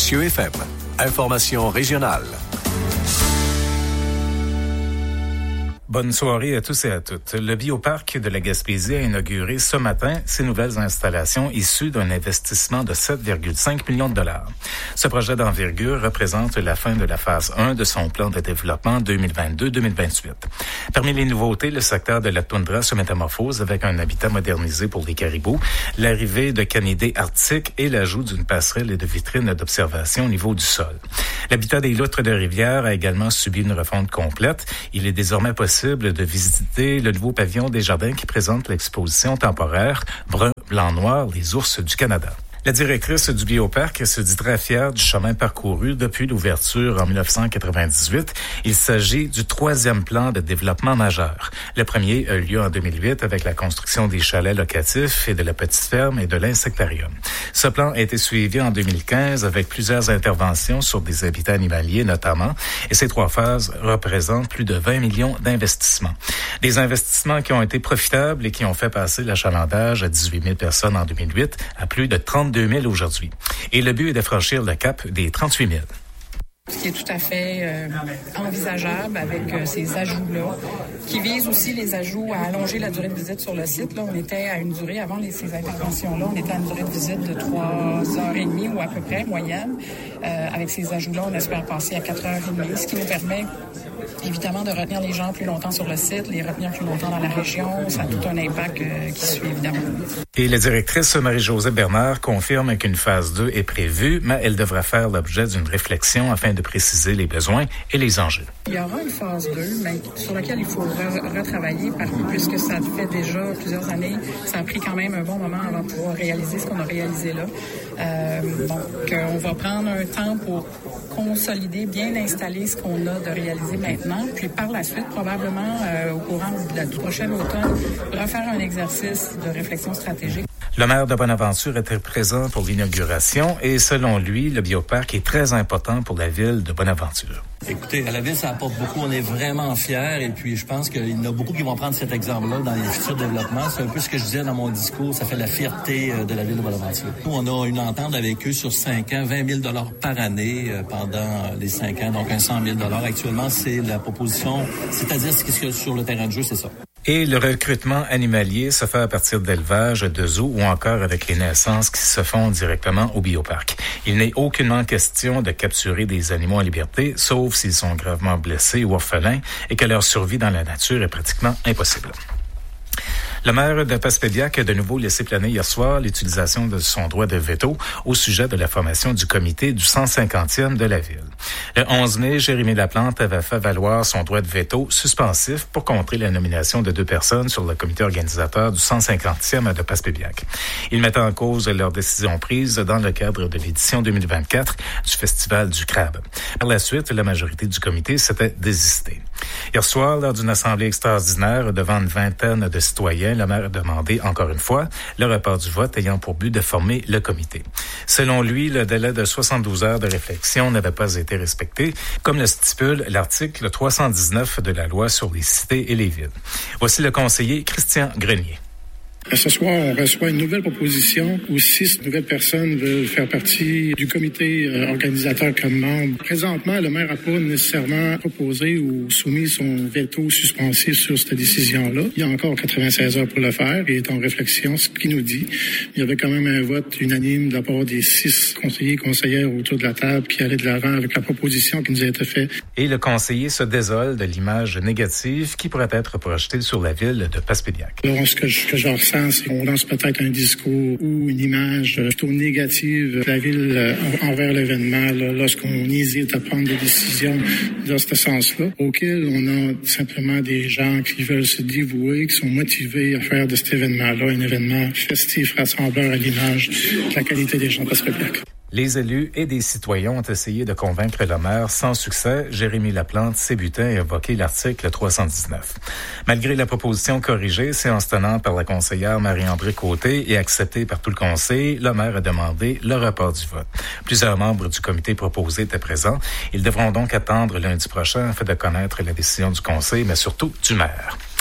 Cieux FM. Information régionale. Bonne soirée à tous et à toutes. Le Bioparc de la Gaspésie a inauguré ce matin ses nouvelles installations issues d'un investissement de 7,5 millions de dollars. Ce projet d'envergure représente la fin de la phase 1 de son plan de développement 2022-2028. Parmi les nouveautés, le secteur de la toundra se métamorphose avec un habitat modernisé pour les caribous, l'arrivée de canidés arctiques et l'ajout d'une passerelle et de vitrines d'observation au niveau du sol. L'habitat des loutres de rivière a également subi une refonte complète. Il est désormais possible de visiter le nouveau pavillon des jardins qui présente l'exposition temporaire Brun, Blanc, Noir, les ours du Canada. La directrice du Bioparc se dit très fière du chemin parcouru depuis l'ouverture en 1998. Il s'agit du 3e plan de développement majeur. Le premier a eu lieu en 2008 avec la construction des chalets locatifs et de la petite ferme et de l'insectarium. Ce plan a été suivi en 2015 avec plusieurs interventions sur des habitats animaliers notamment, et ces 3 phases représentent plus de 20 millions d'investissements. Des investissements qui ont été profitables et qui ont fait passer l'achalandage à 18 000 personnes en 2008 à plus de 32 000 aujourd'hui. Et le but est de franchir le cap des 38 000. Ce qui est tout à fait envisageable avec ces ajouts-là, qui visent aussi les ajouts à allonger la durée de visite sur le site. Là, on était à une durée, avant ces interventions-là, on était à une durée de visite de 3h30 ou à peu près, moyenne. Avec ces ajouts-là, on espère passer à 4h30, ce qui nous permet évidemment de retenir les gens plus longtemps sur le site, les retenir plus longtemps dans la région. Ça a tout un impact qui suit, évidemment. Et la directrice Marie-Josée Bernard confirme qu'une phase 2 est prévue, mais elle devra faire l'objet d'une réflexion afin de préciser les besoins et les enjeux. Il y aura une phase 2, mais sur laquelle il faut retravailler, puisque ça fait déjà plusieurs années. Ça a pris quand même un bon moment avant de pouvoir réaliser ce qu'on a réalisé là. Donc, on va prendre un temps pour consolider, bien installer ce qu'on a de réaliser maintenant. Puis par la suite, probablement, au courant du prochain automne, refaire un exercice de réflexion stratégique. Le maire de Bonaventure était présent pour l'inauguration et selon lui, le bioparc est très important pour la ville de Bonaventure. Écoutez, à la ville, ça apporte beaucoup. On est vraiment fiers et puis je pense qu'il y en a beaucoup qui vont prendre cet exemple-là dans les futurs développements. C'est un peu ce que je disais dans mon discours. Ça fait la fierté de la ville de Bonaventure. Nous, on a une entente avec eux sur 5 ans, 20 000 $ par année pendant les 5 ans, donc 100 000 $ actuellement. C'est la proposition, c'est-à-dire ce qui est sur le terrain de jeu, c'est ça. Et le recrutement animalier se fait à partir d'élevage, de zoos ou encore avec les naissances qui se font directement au bioparc. Il n'est aucunement question de capturer des animaux en liberté, sauf s'ils sont gravement blessés ou orphelins et que leur survie dans la nature est pratiquement impossible. Le maire de Passepébiac a de nouveau laissé planer hier soir l'utilisation de son droit de veto au sujet de la formation du comité du 150e de la ville. Le 11 mai, Jérémy Laplante avait fait valoir son droit de veto suspensif pour contrer la nomination de 2 personnes sur le comité organisateur du 150e de Passepébiac. Il mettait en cause leur décision prise dans le cadre de l'édition 2024 du Festival du Crabe. Par la suite, la majorité du comité s'était désistée. Hier soir, lors d'une assemblée extraordinaire devant une vingtaine de citoyens, le maire a demandé, encore une fois, le report du vote ayant pour but de former le comité. Selon lui, le délai de 72 heures de réflexion n'avait pas été respecté, comme le stipule l'article 319 de la loi sur les cités et les villes. Voici le conseiller Christian Grenier. Ce soir, on reçoit une nouvelle proposition où 6 nouvelles personnes veulent faire partie du comité organisateur comme membre. Présentement, le maire n'a pas nécessairement proposé ou soumis son veto suspensif sur cette décision-là. Il y a encore 96 heures pour le faire et est en réflexion, ce qui nous dit. Il y avait quand même un vote unanime de la part des 6 conseillers et conseillères autour de la table qui allaient de l'avant avec la proposition qui nous a été faite. Et le conseiller se désole de l'image négative qui pourrait être projetée sur la ville de Passepébiac. Alors, ce que je ressens, c'est qu'on lance peut-être un discours ou une image plutôt négative de la ville envers l'événement lorsqu'on hésite à prendre des décisions dans ce sens-là, auquel on a simplement des gens qui veulent se dévouer, qui sont motivés à faire de cet événement-là un événement festif, rassembleur à l'image de la qualité des gens de Passepébiac. Les élus et des citoyens ont essayé de convaincre le maire sans succès. Jérémy Laplante, Sébutin, a évoqué l'article 319. Malgré la proposition corrigée, séance tenante par la conseillère Marie-André Côté et acceptée par tout le conseil, le maire a demandé le report du vote. Plusieurs membres du comité proposé étaient présents. Ils devront donc attendre lundi prochain afin de connaître la décision du conseil, mais surtout du maire.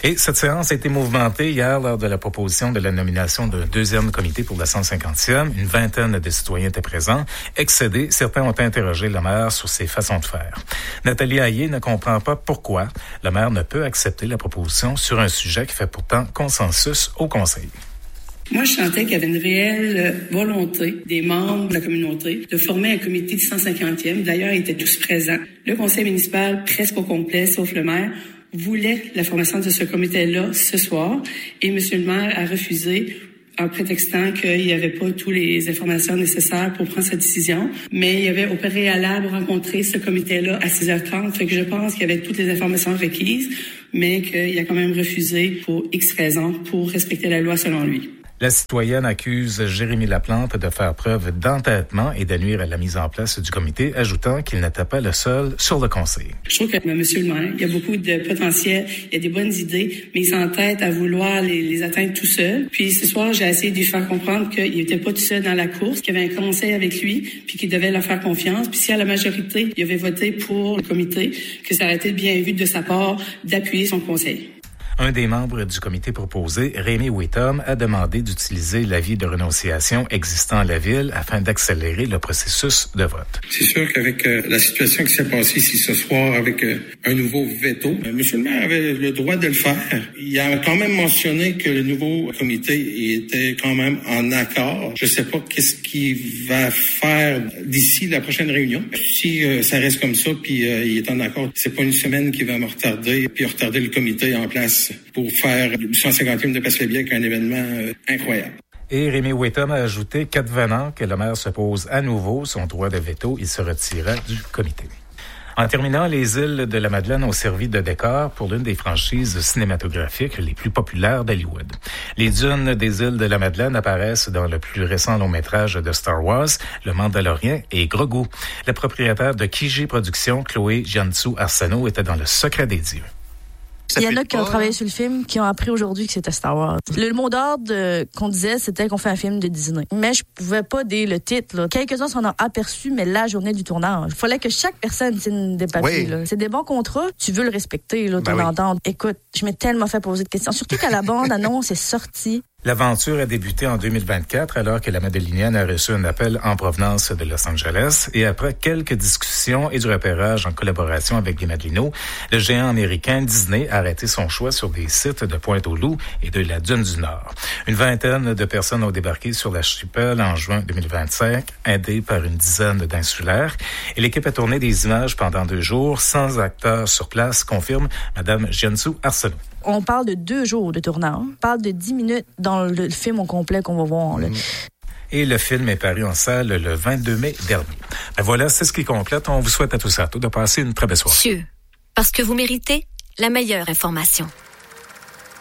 Et cette séance a été mouvementée hier lors de la proposition de la nomination d'un deuxième comité pour la 150e. Une vingtaine de citoyens étaient présents. Excédés, certains ont interrogé le maire sur ses façons de faire. Nathalie Hayé ne comprend pas pourquoi le maire ne peut accepter la proposition sur un sujet qui fait pourtant consensus au Conseil. Moi, je sentais qu'il y avait une réelle volonté des membres de la communauté de former un comité de 150e. D'ailleurs, ils étaient tous présents. Le conseil municipal, presque au complet, sauf le maire, voulait la formation de ce comité-là ce soir. Et M. le maire a refusé en prétextant qu'il n'y avait pas toutes les informations nécessaires pour prendre sa décision. Mais il avait au préalable rencontré ce comité-là à 6h30. Fait que je pense qu'il y avait toutes les informations requises, mais qu'il a quand même refusé pour X raisons, pour respecter la loi selon lui. La citoyenne accuse Jérémy Laplante de faire preuve d'entêtement et de nuire à la mise en place du comité, ajoutant qu'il n'était pas le seul sur le conseil. Je trouve que monsieur le maire, il y a beaucoup de potentiel, il y a des bonnes idées, mais il s'entête à vouloir les atteindre tout seul. Puis ce soir, j'ai essayé de lui faire comprendre qu'il n'était pas tout seul dans la course, qu'il y avait un conseil avec lui, puis qu'il devait leur faire confiance. Puis si à la majorité, il avait voté pour le comité, que ça aurait été bien vu de sa part d'appuyer son conseil. Un des membres du comité proposé, Rémi Wittom, a demandé d'utiliser l'avis de renonciation existant à la Ville afin d'accélérer le processus de vote. C'est sûr qu'avec la situation qui s'est passée ici ce soir avec un nouveau veto, M. le maire avait le droit de le faire. Il a quand même mentionné que le nouveau comité était quand même en accord. Je ne sais pas qu'est-ce qu'il va faire d'ici la prochaine réunion. Si ça reste comme ça, puis il est en accord, c'est pas une semaine qui va me retarder, puis retarder le comité en place pour faire du 150e de Passepierre, un événement incroyable. Et Rémi Wittom a ajouté qu'advenant que le maire se pose à nouveau son droit de veto, il se retirera du comité. En terminant, les îles de la Madeleine ont servi de décor pour l'une des franchises cinématographiques les plus populaires d'Hollywood. Les dunes des îles de la Madeleine apparaissent dans le plus récent long-métrage de Star Wars, Le Mandalorien et Grogu. Le propriétaire de Kiji Productions, Chloé Jianzhou Arsenault, était dans le secret des dieux. Il y en a qui ont travaillé sur le film, qui ont appris aujourd'hui que c'était Star Wars. Le mot d'ordre qu'on disait, c'était qu'on fait un film de Disney. Mais je pouvais pas dire le titre, là. Quelques-uns s'en ont aperçu, mais la journée du tournage. Il fallait que chaque personne signe des papiers, là. C'est des bons contrats. Tu veux le respecter, là, ton entente. Écoute, je m'ai tellement fait poser de questions. Surtout qu'à la bande-annonce est sortie. L'aventure a débuté en 2024 alors que la Madelinienne a reçu un appel en provenance de Los Angeles et après quelques discussions et du repérage en collaboration avec les Madelinots, le géant américain Disney a arrêté son choix sur des sites de Pointe-aux-Loups et de la Dune du Nord. Une vingtaine de personnes ont débarqué sur l'archipel en juin 2025, aidées par une dizaine d'insulaires. Et l'équipe a tourné des images pendant 2 jours, sans acteurs sur place, confirme Mme Jianzhou Arsenault. On parle de 2 jours de tournage. On parle de 10 minutes dans le film au complet qu'on va voir. Là. Et le film est paru en salle le 22 mai dernier. Ben voilà, c'est ce qui complète. On vous souhaite à tous et à toutes de passer une très belle soirée. Parce que vous méritez la meilleure information.